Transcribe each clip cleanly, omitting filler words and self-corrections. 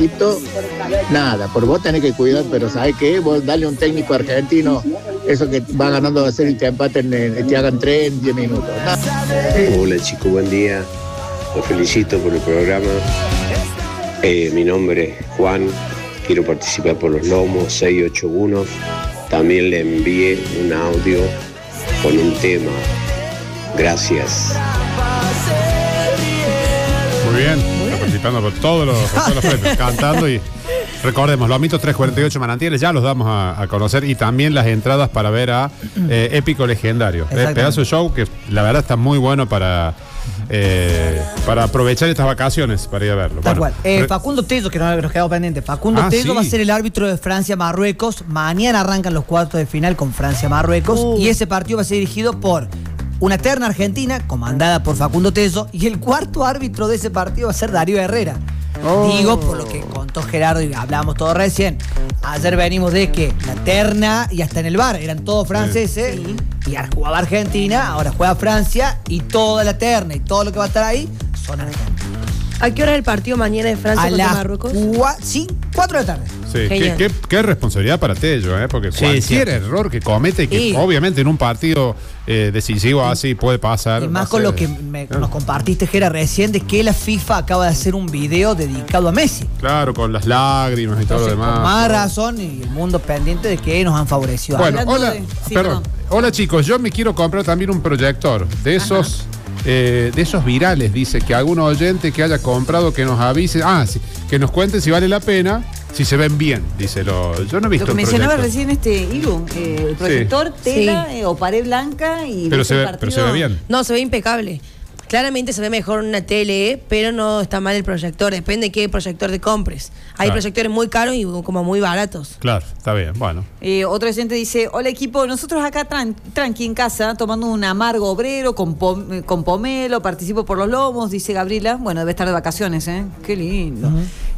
Egipto, nada, por vos tenés que cuidar, pero ¿sabés qué? Vos dale un técnico argentino, eso que va ganando va a ser y te empaten, te hagan 3 en 10 minutos. Hola chicos, buen día. Los felicito por el programa. Mi nombre es Juan, quiero participar por los lomos 681. También le envié un audio con un tema. Gracias. Muy bien, participando por todos los premios, cantando y recordemos, los mitos 348 Manantiales ya los damos a conocer y también las entradas para ver a Épico Legendario. Pedazo de show que la verdad está muy bueno para aprovechar estas vacaciones para ir a verlo. Tal cual. Facundo Tello, que nos quedó pendiente. Facundo Tello va a ser el árbitro de Francia-Marruecos. Mañana arrancan los cuartos de final con Francia-Marruecos. Y ese partido va a ser dirigido por una terna argentina, comandada por Facundo Tello. Y el cuarto árbitro de ese partido va a ser Darío Herrera. Digo, por lo que contó Gerardo y hablábamos todos recién. Ayer venimos de que la terna y hasta en el bar eran todos franceses. Y ahora jugaba Argentina, ahora juega Francia. Y toda la terna y todo lo que va a estar ahí son argentinos. ¿A qué hora es el partido mañana de Francia contra Marruecos? 4 de la tarde. Sí, qué responsabilidad para Tello, porque cualquier error que comete, que obviamente en un partido decisivo así puede pasar. Y más con lo que nos compartiste, Gera, recién, de que la FIFA acaba de hacer un video dedicado a Messi. Claro, con las lágrimas y todo lo demás. Con más razón y el mundo pendiente de que nos han favorecido. Bueno, hola chicos, yo me quiero comprar también un proyector de esos. De esos virales, dice que algún oyente que haya comprado que nos avise, que nos cuente si vale la pena, si se ven bien, dice yo no he visto lo que mencionaba recién Ilu, el proyector, tela o pared blanca y pero se ve bien. No, se ve impecable. Claramente se ve mejor una tele, pero no está mal el proyector. Depende de qué proyector te compres. Hay proyectores muy caros y como muy baratos. Claro, está bien, bueno. Otro oyente dice, hola equipo, nosotros acá tranqui en casa, tomando un amargo obrero con pomelo, participo por los lomos, dice Gabriela. Bueno, debe estar de vacaciones, ¿eh? Qué lindo.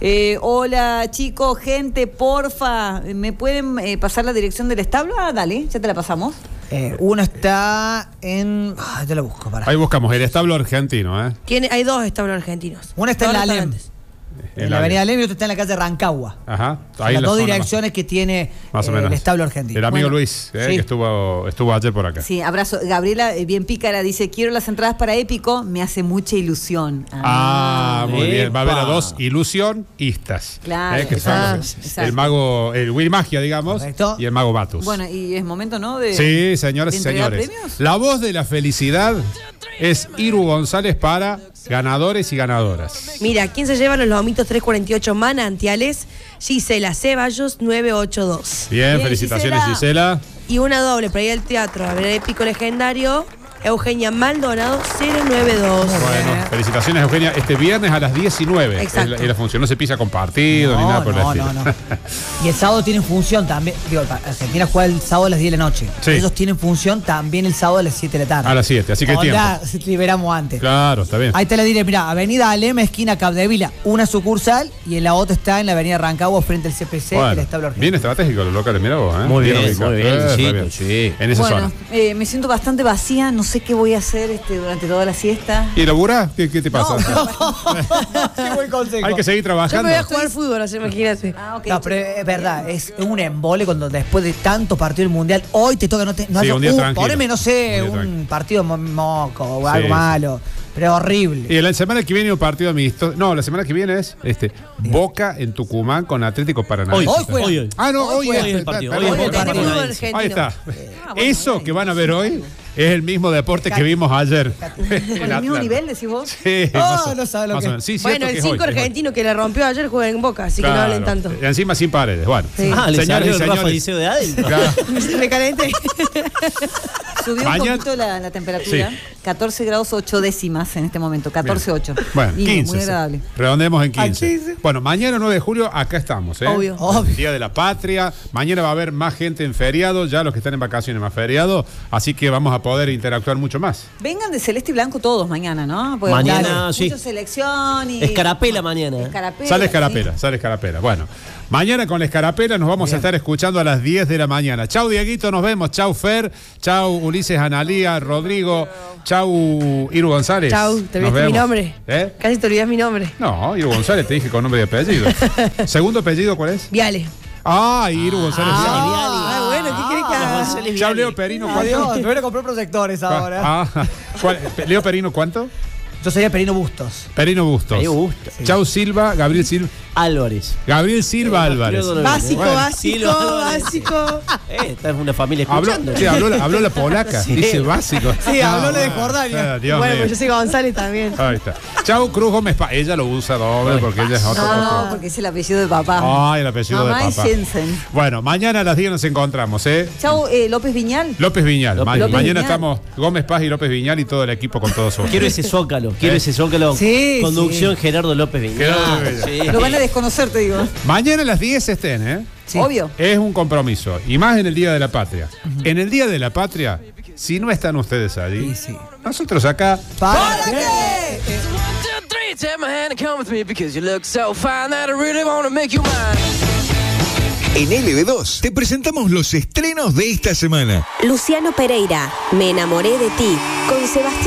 Hola chicos, gente, porfa, ¿me pueden pasar la dirección del establo? Dale, ya te la pasamos. Uno está en... ya lo busco, Ahí buscamos el establo argentino, Hay 2 establos argentinos. Uno está en la Alem. En la avenida Alem y otro está en la calle Rancagua. Ajá. Ahí las 2 direcciones que tiene más o menos el establo argentino. El amigo Luis, que estuvo ayer por acá. Sí, abrazo. Gabriela, bien pícara, dice, quiero las entradas para Épico, me hace mucha ilusión. Muy bien. Va a haber a 2 ilusionistas. Claro. Que son el mago, el Will Magia, digamos. Correcto. Y el mago Batus. Bueno, y es momento, ¿no? Sí, señoras y señores. ¿Premios? La voz de la felicidad es Iru González para ganadores y ganadoras. Mira, ¿quién se lleva los lomitos 348 Manantiales? Gisela Ceballos 982. Bien, felicitaciones Gisela. Y una doble para ir al teatro a ver Épico Legendario, Eugenia Maldonado 092. Bueno, felicitaciones Eugenia. Este viernes a las 19 es la función. No se pisa con partido ni nada por el estilo. No. Y el sábado tienen función también. Digo, Argentina juega el sábado a las 10 de la noche. Sí. Ellos tienen función también el sábado a las 7 de la tarde. A las 7, así que hay tiempo. Liberamos antes. Claro, está bien. Ahí te la diré, mira, Avenida Alem, esquina Capdevila, una sucursal, y en la otra está en la Avenida Rancagua frente al CPC, el establo argentino. Bien estratégico los locales, mira vos, Muy bien, sí. En esa zona. Me siento bastante vacía, no sé qué voy a hacer durante toda la siesta. ¿Y laburás? ¿Qué te pasa? Qué buen consejo. Hay que seguir trabajando. Yo me voy a jugar fútbol, así, imagínate. Okay. No, pero es verdad, es un embole cuando después de tantos partidos del mundial, hoy te toca un día tranquilo. Poneme, no sé, un partido moco o algo malo. Pero horrible. Y la semana que viene un partido amistoso. No, la semana que viene es Boca en Tucumán con Atlético Paranaense. Hoy. Hoy es el partido. Ahí está. Eso que van a ver hoy es el mismo deporte que vimos ayer. ¿Con el mismo nivel, decís vos? Sí. No sabes lo que es. Sí, bueno, el 5 argentino que le rompió ayer juega en Boca, así que no hablen tanto. Y encima sin paredes. Bueno. Señores y señores. De Adel. Me calenté. Subió un poquito la temperatura. Sí. 14 grados 8 décimas en este momento. 14,8. Bueno, 15. Muy agradable. Redondeemos en 15. Bueno, mañana 9 de julio acá estamos. Obvio. Día de la Patria. Mañana va a haber más gente en feriado. Ya los que están en vacaciones más feriado. Así que vamos a poder interactuar mucho más. Vengan de celeste y blanco todos mañana, ¿no? Porque mañana, sí. Mucha selección y... Escarapela mañana. Sale Escarapela. Bueno, mañana con la Escarapela nos vamos a estar escuchando a las 10 de la mañana. Chau, Dieguito, nos vemos. Chau, Fer. Chau, Ulises, Analía, Rodrigo. Chau, Iru González. Chau, te olvidaste mi nombre. Casi te olvidas mi nombre. No, Iru González te dije con nombre y apellido. ¿Segundo apellido cuál es? Viale. Iru González Viale. Bueno, ¿qué querés que haga? Chau, Leo Perino, ¿cuánto? Adiós, me voy a comprar proyectores ahora. Leo Perino, ¿cuánto? Yo sería Perino Bustos. Perino Bustos. Sí. Chau Silva, Gabriel Silva. Álvarez. Gabriel Silva Álvarez. Básico. Esta es una familia escuchando. Habló la polaca. Sí. Dice básico. Sí, habló la de Jordania. Bueno, pues yo soy González también. Ahí está. Chau Cruz Gómez. Ella lo usa doble porque ella es otro. No, porque es el apellido de papá. El apellido de papá. Bueno, mañana a las 10 nos encontramos, Chau, López Viñal. Mañana estamos Gómez Paz y López Viñal y todo el equipo con todos nosotros. Quiero ese zócalo. Sí, Conducción Gerardo López Viñal. Lo van a desconocer, te digo. Mañana a las 10 estén, Sí. Obvio. Es un compromiso. Y más en el Día de la Patria. En el Día de la Patria, si no están ustedes allí, nosotros acá. ¿Para qué? En LB2 te presentamos los estrenos de esta semana. Luciano Pereira, Me enamoré de ti, con Sebastián